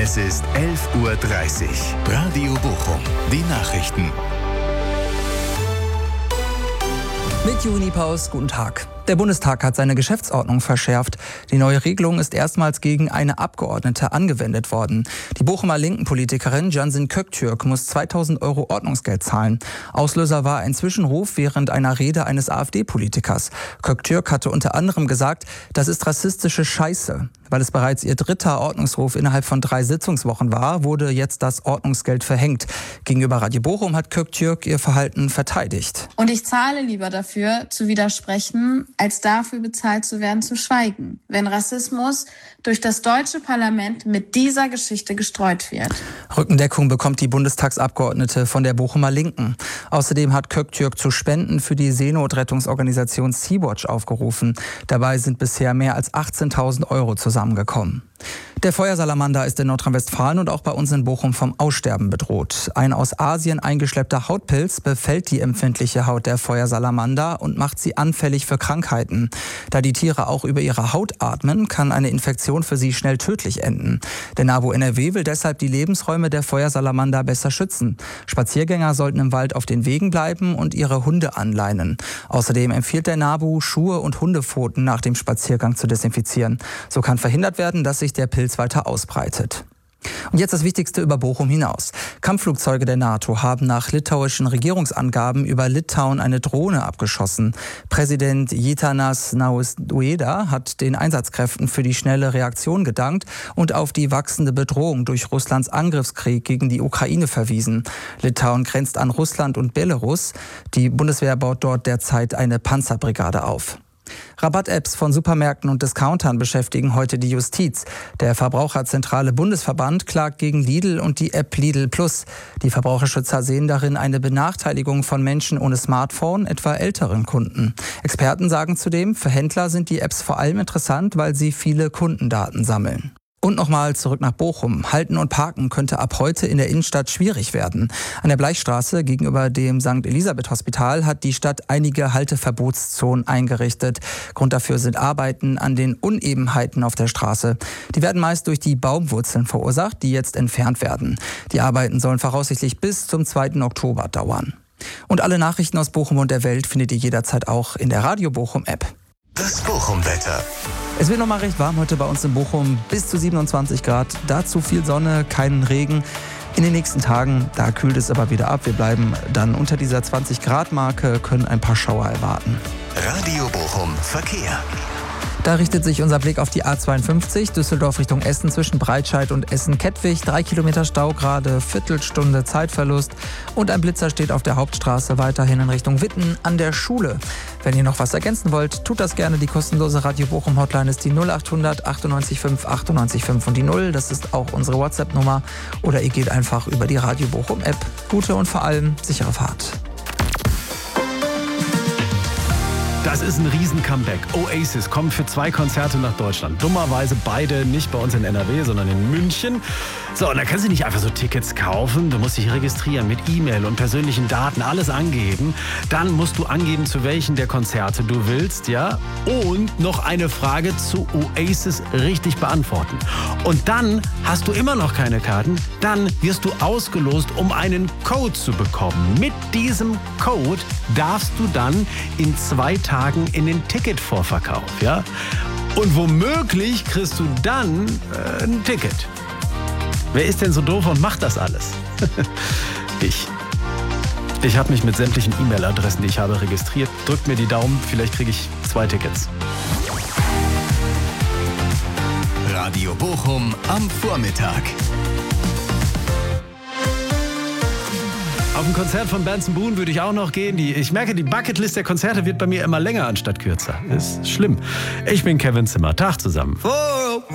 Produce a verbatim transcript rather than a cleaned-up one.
Es ist elf Uhr dreißig. Radio Bochum. Die Nachrichten. Mit Juni Paus, guten Tag. Der Bundestag hat seine Geschäftsordnung verschärft. Die neue Regelung ist erstmals gegen eine Abgeordnete angewendet worden. Die Bochumer Linken-Politikerin Cansin Köktürk muss zweitausend Euro Ordnungsgeld zahlen. Auslöser war ein Zwischenruf während einer Rede eines AfD-Politikers. Köktürk hatte unter anderem gesagt, das ist rassistische Scheiße. Weil es bereits ihr dritter Ordnungsruf innerhalb von drei Sitzungswochen war, wurde jetzt das Ordnungsgeld verhängt. Gegenüber Radio Bochum hat Köktürk ihr Verhalten verteidigt. Und ich zahle lieber dafür, zu widersprechen, als dafür bezahlt zu werden, zu schweigen, wenn Rassismus durch das deutsche Parlament mit dieser Geschichte gestreut wird. Rückendeckung bekommt die Bundestagsabgeordnete von der Bochumer Linken. Außerdem hat Köktürk zu Spenden für die Seenotrettungsorganisation Sea-Watch aufgerufen. Dabei sind bisher mehr als achtzehntausend Euro zusammengekommen. Der Feuersalamander ist in Nordrhein-Westfalen und auch bei uns in Bochum vom Aussterben bedroht. Ein aus Asien eingeschleppter Hautpilz befällt die empfindliche Haut der Feuersalamander und macht sie anfällig für Krankheiten. Da die Tiere auch über ihre Haut atmen, kann eine Infektion für sie schnell tödlich enden. Der NABU N R W will deshalb die Lebensräume der Feuersalamander besser schützen. Spaziergänger sollten im Wald auf den Wegen bleiben und ihre Hunde anleinen. Außerdem empfiehlt der NABU, Schuhe und Hundepfoten nach dem Spaziergang zu desinfizieren. So kann verhindert werden, dass sich der Pilz weiter ausbreitet. Und jetzt das Wichtigste über Bochum hinaus. Kampfflugzeuge der NATO haben nach litauischen Regierungsangaben über Litauen eine Drohne abgeschossen. Präsident Gitanas Nausėda hat den Einsatzkräften für die schnelle Reaktion gedankt und auf die wachsende Bedrohung durch Russlands Angriffskrieg gegen die Ukraine verwiesen. Litauen grenzt an Russland und Belarus. Die Bundeswehr baut dort derzeit eine Panzerbrigade auf. Rabatt-Apps von Supermärkten und Discountern beschäftigen heute die Justiz. Der Verbraucherzentrale Bundesverband klagt gegen Lidl und die App Lidl Plus. Die Verbraucherschützer sehen darin eine Benachteiligung von Menschen ohne Smartphone, etwa älteren Kunden. Experten sagen zudem, für Händler sind die Apps vor allem interessant, weil sie viele Kundendaten sammeln. Und nochmal zurück nach Bochum. Halten und Parken könnte ab heute in der Innenstadt schwierig werden. An der Bleichstraße gegenüber dem Sankt Elisabeth Hospital hat die Stadt einige Halteverbotszonen eingerichtet. Grund dafür sind Arbeiten an den Unebenheiten auf der Straße. Die werden meist durch die Baumwurzeln verursacht, die jetzt entfernt werden. Die Arbeiten sollen voraussichtlich bis zum zweiten Oktober dauern. Und alle Nachrichten aus Bochum und der Welt findet ihr jederzeit auch in der Radio Bochum App. Das Bochum-Wetter. Es wird noch mal recht warm heute bei uns in Bochum, bis zu siebenundzwanzig Grad. Dazu viel Sonne, keinen Regen. In den nächsten Tagen, da kühlt es aber wieder ab. Wir bleiben dann unter dieser zwanzig Grad Marke, können ein paar Schauer erwarten. Radio Bochum Verkehr. Da richtet sich unser Blick auf die A zweiundfünfzig, Düsseldorf Richtung Essen zwischen Breitscheid und Essen-Kettwig. Drei Kilometer Stau gerade, Viertelstunde Zeitverlust. Und ein Blitzer steht auf der Hauptstraße weiterhin in Richtung Witten an der Schule. Wenn ihr noch was ergänzen wollt, tut das gerne. Die kostenlose Radio Bochum Hotline ist die null achthundert achtundneunzig fünf achtundneunzig fünf und die null. Das ist auch unsere WhatsApp-Nummer. Oder ihr geht einfach über die Radio Bochum App. Gute und vor allem sichere Fahrt. Das ist ein Riesen-Comeback. Oasis kommt für zwei Konzerte nach Deutschland. Dummerweise beide nicht bei uns in N R W, sondern in München. So, und da kannst du nicht einfach so Tickets kaufen. Du musst dich registrieren mit E-Mail und persönlichen Daten, alles angeben. Dann musst du angeben, zu welchen der Konzerte du willst, ja? Und noch eine Frage zu Oasis richtig beantworten. Und dann hast du immer noch keine Karten. Dann wirst du ausgelost, um einen Code zu bekommen. Mit diesem Code darfst du dann in zwei Tagen in den Ticketvorverkauf, ja? Und womöglich kriegst du dann äh, ein Ticket. Wer ist denn so doof und macht das alles? Ich. Ich habe mich mit sämtlichen E-Mail-Adressen, die ich habe, registriert. Drückt mir die Daumen, vielleicht kriege ich zwei Tickets. Radio Bochum am Vormittag. Auf ein Konzert von Benson Boone würde ich auch noch gehen. Die, ich merke, die Bucketlist der Konzerte wird bei mir immer länger anstatt kürzer. Ist schlimm. Ich bin Kevin Zimmer. Tag zusammen. Oh.